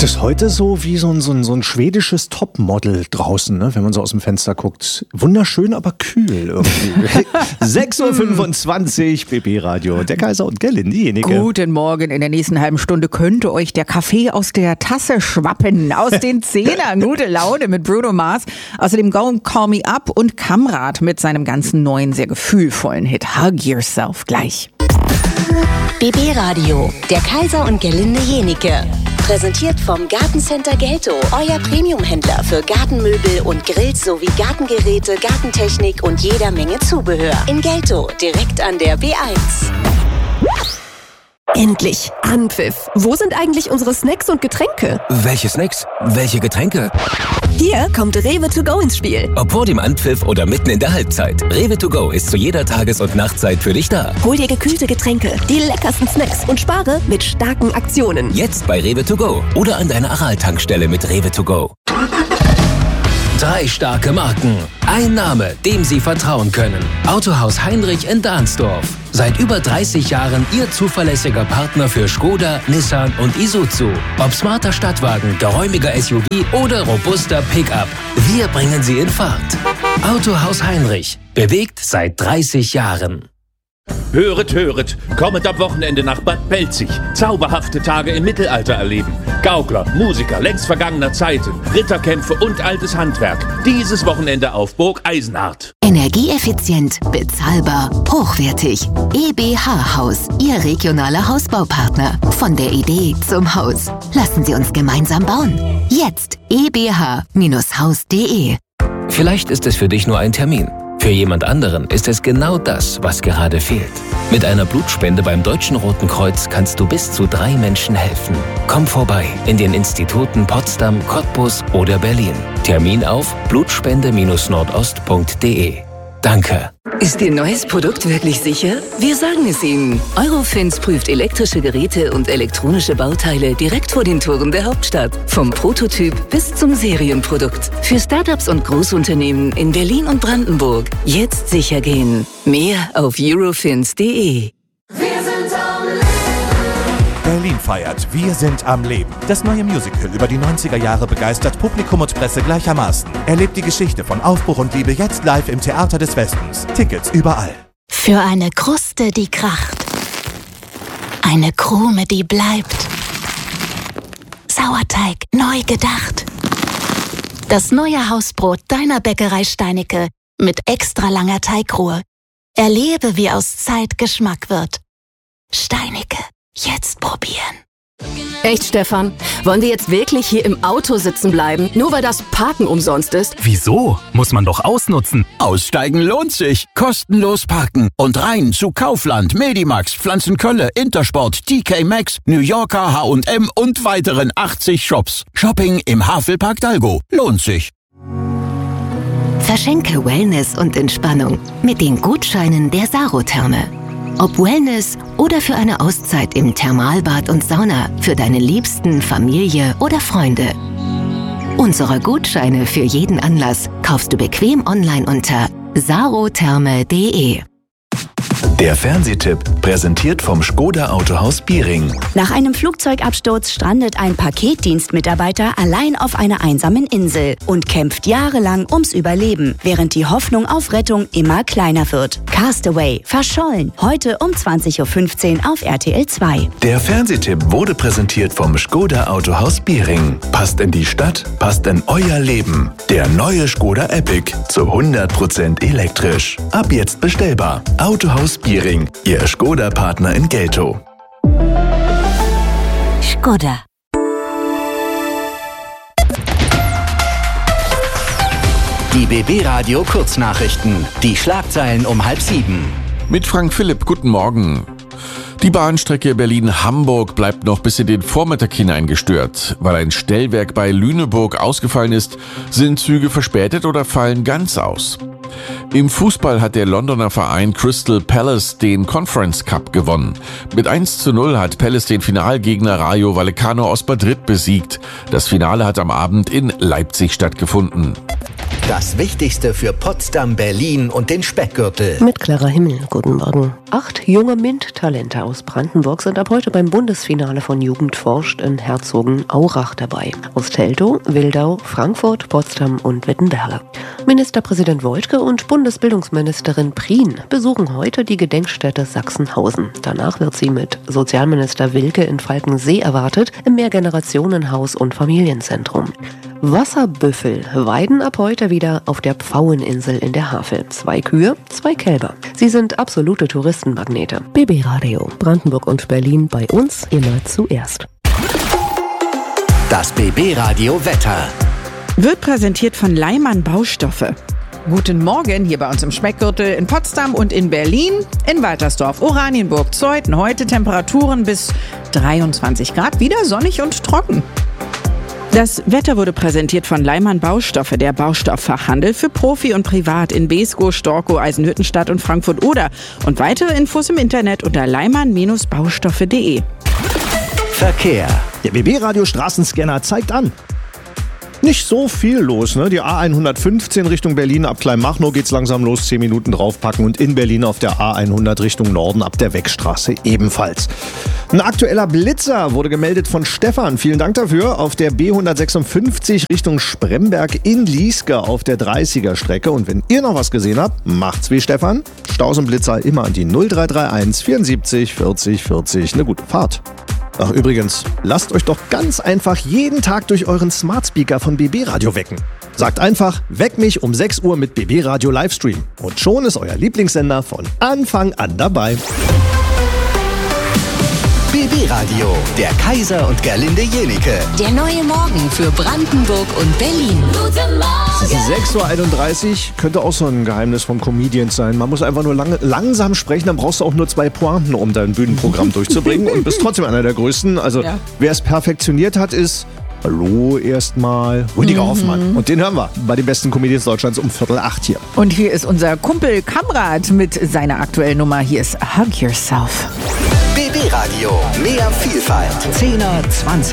ist heute so wie so ein schwedisches Topmodel draußen, ne? Wenn man so aus dem Fenster guckt. Wunderschön, aber kühl irgendwie. 6.25 Uhr, BB Radio, der Kaiser und Gerlinde, diejenige. Guten Morgen, in der nächsten halben Stunde könnte euch der Kaffee aus der Tasse schwappen, aus den Zähnern. Gute Laune mit Bruno Mars. Außerdem Go Call Me Up und Kamrat mit seinem ganzen neuen, sehr gefühlvollen Hit Hug Yourself gleich. BB Radio, der Kaiser und Gerlinde Jenike. Präsentiert vom Gartencenter Gelto, euer Premium-Händler für Gartenmöbel und Grills sowie Gartengeräte, Gartentechnik und jeder Menge Zubehör. In Gelto, direkt an der B1. Endlich! Anpfiff! Wo sind eigentlich unsere Snacks und Getränke? Welche Snacks? Welche Getränke? Hier kommt Rewe to go ins Spiel. Ob vor dem Anpfiff oder mitten in der Halbzeit. Rewe to go ist zu jeder Tages- und Nachtzeit für dich da. Hol dir gekühlte Getränke, die leckersten Snacks und spare mit starken Aktionen. Jetzt bei Rewe to go oder an deiner Aral-Tankstelle mit Rewe to go. 3 starke Marken. Ein Name, dem Sie vertrauen können. Autohaus Heinrich in Dahnsdorf. Seit über 30 Jahren Ihr zuverlässiger Partner für Skoda, Nissan und Isuzu. Ob smarter Stadtwagen, geräumiger SUV oder robuster Pickup. Wir bringen Sie in Fahrt. Autohaus Heinrich. Bewegt seit 30 Jahren. Höret, höret, kommet am Wochenende nach Bad Belzig. Zauberhafte Tage im Mittelalter erleben. Gaukler, Musiker längst vergangener Zeiten, Ritterkämpfe und altes Handwerk. Dieses Wochenende auf Burg Eisenhardt. Energieeffizient, bezahlbar, hochwertig. EBH Haus, Ihr regionaler Hausbaupartner. Von der Idee zum Haus. Lassen Sie uns gemeinsam bauen. Jetzt ebh-haus.de. Vielleicht ist es für dich nur ein Termin. Für jemand anderen ist es genau das, was gerade fehlt. Mit einer Blutspende beim Deutschen Roten Kreuz kannst du bis zu 3 Menschen helfen. Komm vorbei in den Instituten Potsdam, Cottbus oder Berlin. Termin auf blutspende-nordost.de. Danke. Ist Ihr neues Produkt wirklich sicher? Wir sagen es Ihnen. Eurofins prüft elektrische Geräte und elektronische Bauteile direkt vor den Toren der Hauptstadt. Vom Prototyp bis zum Serienprodukt. Für Startups und Großunternehmen in Berlin und Brandenburg. Jetzt sicher gehen. Mehr auf eurofins.de. Berlin feiert Wir sind am Leben. Das neue Musical über die 90er Jahre begeistert Publikum und Presse gleichermaßen. Erlebt die Geschichte von Aufbruch und Liebe jetzt live im Theater des Westens. Tickets überall. Für eine Kruste, die kracht. Eine Krume, die bleibt. Sauerteig neu gedacht. Das neue Hausbrot deiner Bäckerei Steinecke mit extra langer Teigruhe. Erlebe, wie aus Zeit Geschmack wird. Steinecke. Jetzt probieren. Echt, Stefan? Wollen wir jetzt wirklich hier im Auto sitzen bleiben, nur weil das Parken umsonst ist? Wieso? Muss man doch ausnutzen. Aussteigen lohnt sich. Kostenlos parken und rein zu Kaufland, Medimax, Pflanzenkölle, Intersport, TK Maxx, New Yorker, H&M und weiteren 80 Shops. Shopping im Havelpark Dalgo. Lohnt sich. Verschenke Wellness und Entspannung mit den Gutscheinen der Sarotherme. Ob Wellness oder für eine Auszeit im Thermalbad und Sauna für deine Liebsten, Familie oder Freunde. Unsere Gutscheine für jeden Anlass kaufst du bequem online unter sarotherme.de. Der Fernsehtipp, präsentiert vom Škoda Autohaus Biering. Nach einem Flugzeugabsturz strandet ein Paketdienstmitarbeiter allein auf einer einsamen Insel und kämpft jahrelang ums Überleben, während die Hoffnung auf Rettung immer kleiner wird. Castaway, verschollen, heute um 20.15 Uhr auf RTL 2. Der Fernsehtipp wurde präsentiert vom Škoda Autohaus Biering. Passt in die Stadt, passt in euer Leben. Der neue Škoda Epic, zu 100% elektrisch. Ab jetzt bestellbar. Autohaus Biering, Ihr Škoda-Partner in Gelto. Škoda. Die BB Radio Kurznachrichten. Die Schlagzeilen um 6:30. Mit Frank Philipp, guten Morgen. Die Bahnstrecke Berlin-Hamburg bleibt noch bis in den Vormittag hinein gestört. Weil ein Stellwerk bei Lüneburg ausgefallen ist, sind Züge verspätet oder fallen ganz aus. Im Fußball hat der Londoner Verein Crystal Palace den Conference Cup gewonnen. Mit 1:0 hat Palace den Finalgegner Rayo Vallecano aus Madrid besiegt. Das Finale hat am Abend in Leipzig stattgefunden. Das Wichtigste für Potsdam, Berlin und den Speckgürtel. Mit Clara Himmel, guten Morgen. 8 junge MINT-Talente aus Brandenburg sind ab heute beim Bundesfinale von Jugend forscht in Herzogenaurach dabei. Aus Teltow, Wildau, Frankfurt, Potsdam und Wittenberge. Ministerpräsident Woidke und Bundesbildungsministerin Prien besuchen heute die Gedenkstätte Sachsenhausen. Danach wird sie mit Sozialminister Wilke in Falkensee erwartet, im Mehrgenerationenhaus und Familienzentrum. Wasserbüffel weiden ab heute wieder auf der Pfaueninsel in der Havel. 2 Kühe, 2 Kälber. Sie sind absolute Touristenmagnete. BB Radio, Brandenburg und Berlin, bei uns immer zuerst. Das BB Radio Wetter wird präsentiert von Leimann Baustoffe. Guten Morgen hier bei uns im Speckgürtel in Potsdam und in Berlin, in Waltersdorf, Oranienburg, Zeuthen. Heute Temperaturen bis 23 Grad, wieder sonnig und trocken. Das Wetter wurde präsentiert von Leimann Baustoffe, der Baustofffachhandel für Profi und Privat in Beeskow, Storkow, Eisenhüttenstadt und Frankfurt-Oder. Und weitere Infos im Internet unter leimann-baustoffe.de. Verkehr. Der BB-Radio Straßenscanner zeigt an. Nicht so viel los, ne? Die A115 Richtung Berlin ab Kleinmachnow geht's langsam los, 10 Minuten draufpacken und in Berlin auf der A100 Richtung Norden ab der Weckstraße ebenfalls. Ein aktueller Blitzer wurde gemeldet von Stefan, vielen Dank dafür, auf der B156 Richtung Spremberg in Lieske auf der 30er Strecke. Und wenn ihr noch was gesehen habt, macht's wie Stefan. Staus und Blitzer immer an die 0331 74 40 40. Eine gute Fahrt. Ach übrigens, lasst euch doch ganz einfach jeden Tag durch euren Smart Speaker von BB Radio wecken. Sagt einfach, weck mich um 6 Uhr mit BB Radio Livestream. Und schon ist euer Lieblingssender von Anfang an dabei. BB Radio, der Kaiser und Gerlinde Jenike. Der neue Morgen für Brandenburg und Berlin. Guten Morgen! 6.31 Uhr könnte auch so ein Geheimnis von Comedians sein. Man muss einfach nur langsam sprechen, dann brauchst du auch nur 2 Pointen, um dein Bühnenprogramm durchzubringen und bist trotzdem einer der Größten. Also wer es perfektioniert hat, ist... Hallo erstmal, Rüdiger Hoffmann. Und den hören wir bei den besten Comedians Deutschlands um 7:45 hier. Und hier ist unser Kumpel Kamrat mit seiner aktuellen Nummer. Hier ist Hug Yourself. BB Radio, mehr Vielfalt. 10er, 20er.